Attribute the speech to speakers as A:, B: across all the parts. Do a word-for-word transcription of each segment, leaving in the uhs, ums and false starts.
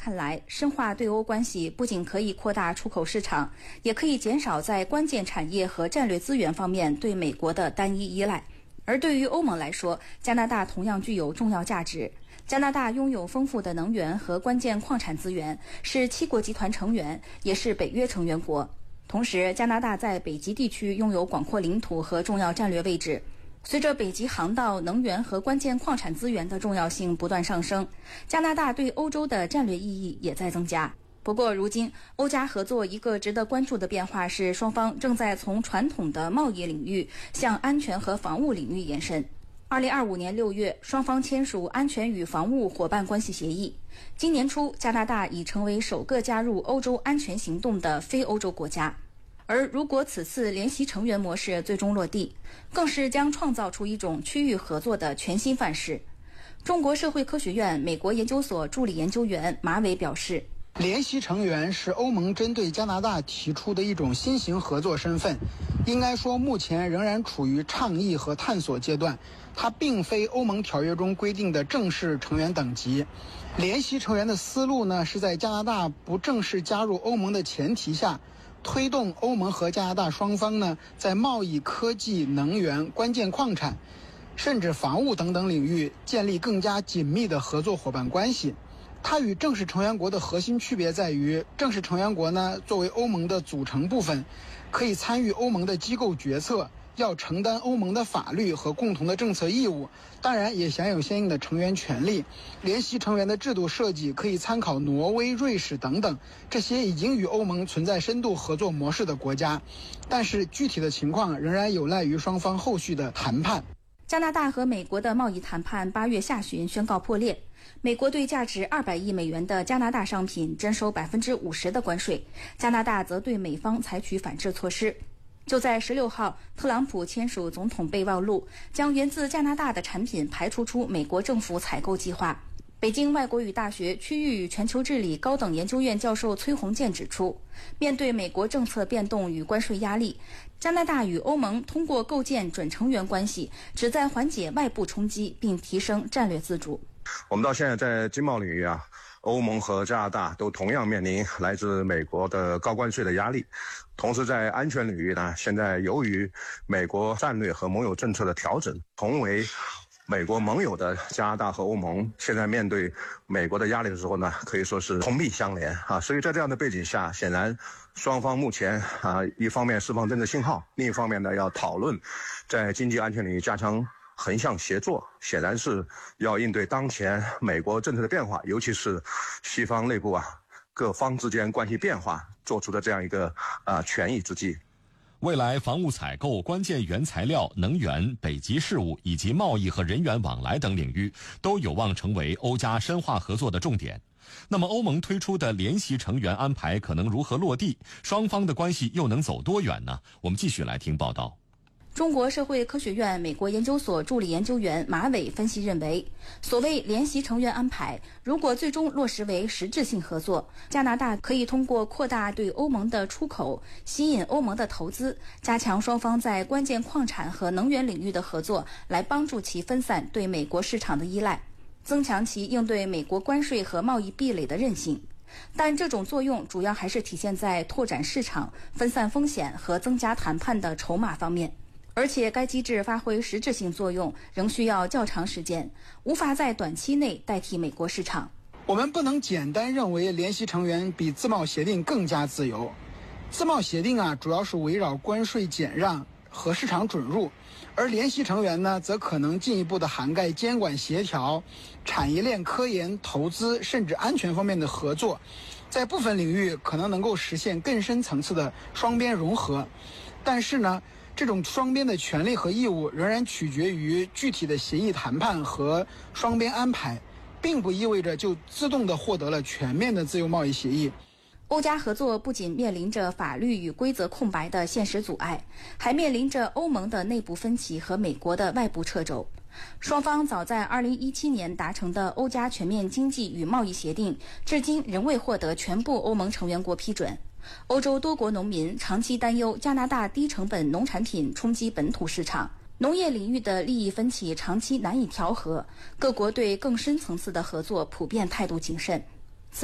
A: 看来，深化对欧关系不仅可以扩大出口市场，也可以减少在关键产业和战略资源方面对美国的单一依赖。而对于欧盟来说，加拿大同样具有重要价值。加拿大拥有丰富的能源和关键矿产资源，是七国集团成员，也是北约成员国。同时，加拿大在北极地区拥有广阔领土和重要战略位置。随着北极航道、能源和关键矿产资源的重要性不断上升，加拿大对欧洲的战略意义也在增加。不过，如今欧加合作一个值得关注的变化是，双方正在从传统的贸易领域向安全和防务领域延伸。二零二五年六月，双方签署安全与防务伙伴关系协议。今年初，加拿大已成为首个加入欧洲安全行动的非欧洲国家。而如果此次联席成员模式最终落地，更是将创造出一种区域合作的全新范式。中国社会科学院美国研究所助理研究员马伟表示，
B: 联席成员是欧盟针对加拿大提出的一种新型合作身份，应该说目前仍然处于倡议和探索阶段，它并非欧盟条约中规定的正式成员等级。联席成员的思路呢，是在加拿大不正式加入欧盟的前提下，推动欧盟和加拿大双方呢，在贸易、科技、能源、关键矿产，甚至防务等等领域建立更加紧密的合作伙伴关系。它与正式成员国的核心区别在于，正式成员国呢，作为欧盟的组成部分，可以参与欧盟的机构决策，要承担欧盟的法律和共同的政策义务，当然也享有相应的成员权利。联席成员的制度设计可以参考挪威、瑞士等等这些已经与欧盟存在深度合作模式的国家，但是具体的情况仍然有赖于双方后续的谈判。
A: 加拿大和美国的贸易谈判八月下旬宣告破裂，美国对价值二百亿美元的加拿大商品征收百分之五十的关税，加拿大则对美方采取反制措施。就在十六号，特朗普签署总统备忘录，将源自加拿大的产品排除出美国政府采购计划。北京外国语大学区域与全球治理高等研究院教授崔洪建指出，面对美国政策变动与关税压力，加拿大与欧盟通过构建准成员关系，旨在缓解外部冲击并提升战略自主。
C: 我们到现在在经贸领域啊，欧盟和加拿大都同样面临来自美国的高关税的压力。同时在安全领域呢，现在由于美国战略和盟友政策的调整，同为美国盟友的加拿大和欧盟现在面对美国的压力的时候呢，可以说是同病相怜啊。所以在这样的背景下，显然双方目前啊，一方面释放政治信号，另一方面呢要讨论在经济安全领域加强横向协作，显然是要应对当前美国政策的变化，尤其是西方内部啊各方之间关系变化做出的这样一个啊权宜之计。
D: 未来防务采购、关键原材料、能源、北极事务以及贸易和人员往来等领域都有望成为欧加深化合作的重点。那么欧盟推出的联席成员安排可能如何落地？双方的关系又能走多远呢？我们继续来听报道。
A: 中国社会科学院美国研究所助理研究员马伟分析认为，所谓联席成员安排，如果最终落实为实质性合作，加拿大可以通过扩大对欧盟的出口，吸引欧盟的投资，加强双方在关键矿产和能源领域的合作，来帮助其分散对美国市场的依赖，增强其应对美国关税和贸易壁垒的韧性。但这种作用主要还是体现在拓展市场、分散风险和增加谈判的筹码方面。而且该机制发挥实质性作用仍需要较长时间，无法在短期内代替美国市场。
B: 我们不能简单认为联席成员比自贸协定更加自由。自贸协定啊，主要是围绕关税减让和市场准入，而联席成员呢，则可能进一步的涵盖监管协调、产业链科研、投资甚至安全方面的合作，在部分领域可能能够实现更深层次的双边融合。但是呢，这种双边的权利和义务仍然取决于具体的协议谈判和双边安排，并不意味着就自动地获得了全面的自由贸易协议。
A: 欧加合作不仅面临着法律与规则空白的现实阻碍，还面临着欧盟的内部分歧和美国的外部掣肘。双方早在二零一七年达成的欧加全面经济与贸易协定，至今仍未获得全部欧盟成员国批准。欧洲多国农民长期担忧加拿大低成本农产品冲击本土市场，农业领域的利益分歧长期难以调和，各国对更深层次的合作普遍态度谨慎。此外，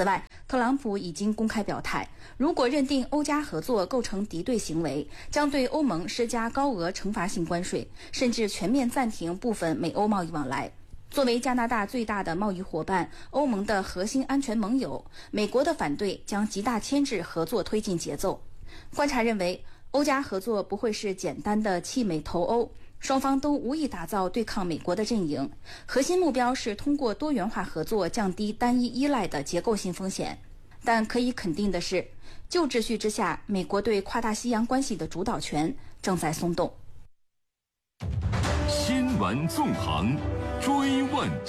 A: 特朗普已经公开表态，如果认定欧加合作构成敌对行为，将对欧盟施加高额惩罚性关税，甚至全面暂停部分美欧贸易往来。作为加拿大最大的贸易伙伴，欧盟的核心安全盟友，美国的反对将极大牵制合作推进节奏。观察认为，欧加合作不会是简单的弃美投欧，双方都无意打造对抗美国的阵营，核心目标是通过多元化合作降低单一依赖的结构性风险。但可以肯定的是，旧秩序之下，美国对跨大西洋关系的主导权正在松动。
E: 新闻纵横，追问